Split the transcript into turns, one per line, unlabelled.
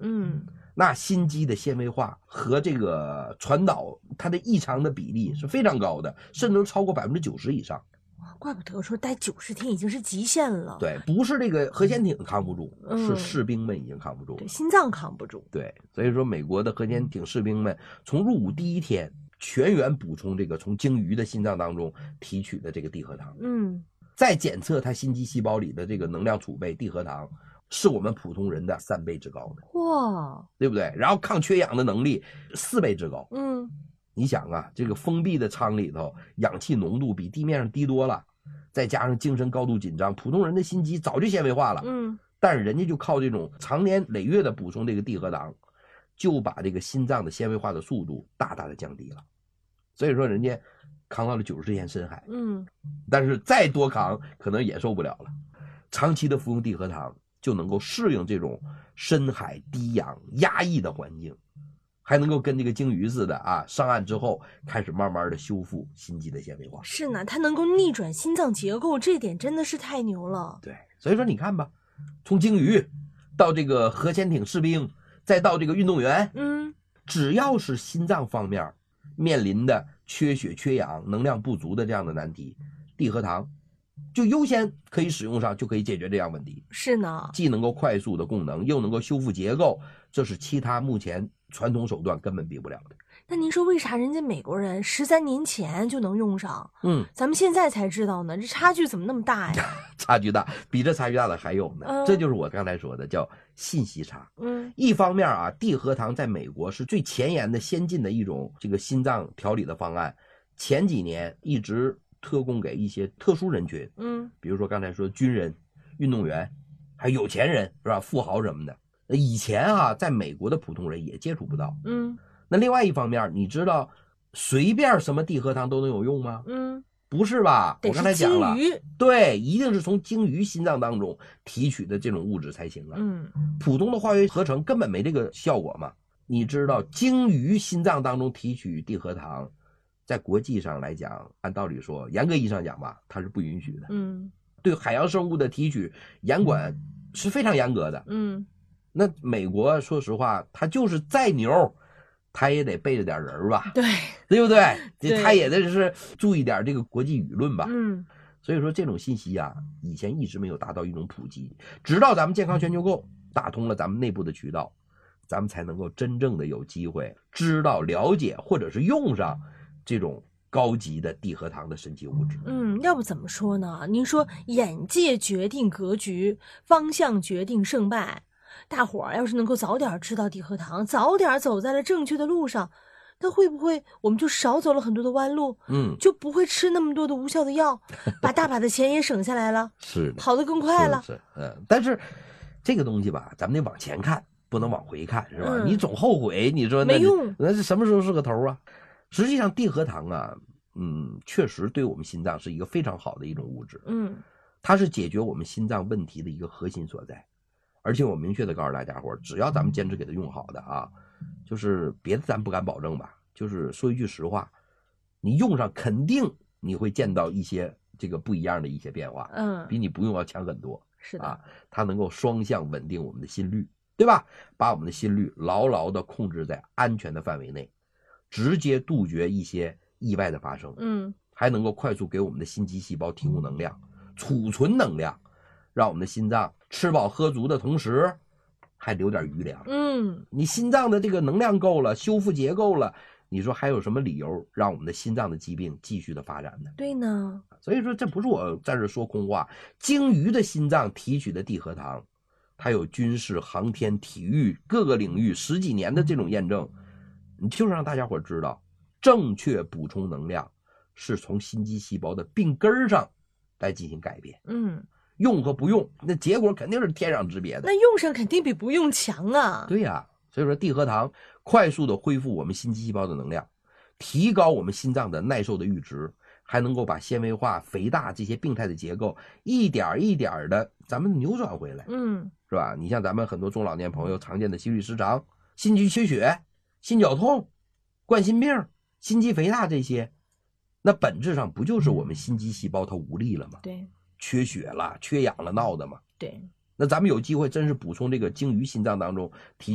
那心肌的纤维化和这个传导它的异常的比例是非常高的，甚至能超过90%以上。
怪不得说待90天已经是极限了。
对，不是这个核潜艇扛不住，是士兵们已经扛不住了，
对，心脏扛不住。
对，所以说美国的核潜艇士兵们从入伍第一天全员补充这个从鲸鱼的心脏当中提取的这个地核糖，再检测它心肌细胞里的这个能量储备，地核糖是我们普通人的3倍之高的，
哇，
对不对？然后抗缺氧的能力4倍之高，你想啊，这个封闭的舱里头，氧气浓度比地面上低多了，再加上精神高度紧张，普通人的心肌早就纤维化了，但是人家就靠这种长年累月的补充这个地核糖，就把这个心脏的纤维化的速度大大的降低了，所以说人家扛到了90天深海，但是再多扛可能也受不了了，长期的服用地核糖就能够适应这种深海低氧压抑的环境。还能够跟这个鲸鱼似的啊，上岸之后开始慢慢的修复心肌的纤维化。
是呢，它能够逆转心脏结构，这点真的是太牛了。
对，所以说你看吧，从鲸鱼到这个核潜艇士兵，再到这个运动员，只要是心脏方面面临的缺血、缺氧、能量不足的这样的难题，地核糖就优先可以使用上，就可以解决这样问题。
是呢，
既能够快速的供能，又能够修复结构，这是其他目前传统手段根本比不了的。
那您说为啥人家美国人13年前就能用上？咱们现在才知道呢，这差距怎么那么大呀？
差距大，比这差距大的还有呢。这就是我刚才说的叫信息差。一方面啊，地核糖在美国是最前沿的、先进的一种这个心脏调理的方案，前几年一直特供给一些特殊人群，比如说刚才说军人、运动员，还有有钱人是吧？富豪什么的。以前啊，在美国的普通人也接触不到。那另外一方面，你知道随便什么地核糖都能有用吗？不是吧？我刚才讲了，对，一定是从鲸鱼心脏当中提取的这种物质才行啊。普通的化学合成根本没这个效果嘛。你知道鲸鱼心脏当中提取地核糖，在国际上来讲，按道理说，严格意义上讲吧，它是不允许的。对海洋生物的提取严管是非常严格的。那美国说实话，它就是再牛，他也得背着点人吧，对不对？他也得是注意点这个国际舆论吧。所以说这种信息啊，以前一直没有达到一种普及，直到咱们健康全球购打通了咱们内部的渠道，咱们才能够真正的有机会知道、了解或者是用上这种高级的地核糖的神奇物质。
要不怎么说呢？您说眼界决定格局，方向决定胜败。大伙儿要是能够早点知道地核糖，早点走在了正确的路上，那会不会我们就少走了很多的弯路？就不会吃那么多的无效的药，把大把的钱也省下来了，
是的，
跑得更快了。
但是这个东西吧，咱们得往前看，不能往回看，是吧？你总后悔，你说
没用，
那是什么时候是个头啊？实际上，地核糖啊，确实对我们心脏是一个非常好的一种物质。它是解决我们心脏问题的一个核心所在。而且我明确的告诉大家伙，只要咱们坚持给它用好的啊，就是别的咱不敢保证吧，就是说一句实话，你用上肯定你会见到一些这个不一样的一些变化，比你不用要强很多。
是的
啊，它能够双向稳定我们的心率，对吧？把我们的心率牢牢的控制在安全的范围内，直接杜绝一些意外的发生。还能够快速给我们的心肌细胞提供能量，储存能量，让我们的心脏吃饱喝足的同时还留点余粮。你心脏的这个能量够了，修复结构了，你说还有什么理由让我们的心脏的疾病继续的发展呢？
对呢。
所以说这不是我在这说空话，鲸鱼的心脏提取的地核糖，它有军事、航天、体育各个领域10几年的这种验证，你就是让大家伙知道，正确补充能量是从心肌细胞的病根上来进行改变。用和不用，那结果肯定是天壤之别的。
那用上肯定比不用强啊。
对呀，所以说地核糖快速的恢复我们心肌细胞的能量，提高我们心脏的耐受的阈值，还能够把纤维化、肥大这些病态的结构一点一点的咱们扭转回来。是吧？你像咱们很多中老年朋友常见的心律失常、心肌缺血、心绞痛、冠心病、心肌肥大这些，那本质上不就是我们心肌细胞它无力了吗？
对，
缺血了、缺氧了闹的嘛。
对，
那咱们有机会真是补充这个鲸鱼心脏当中提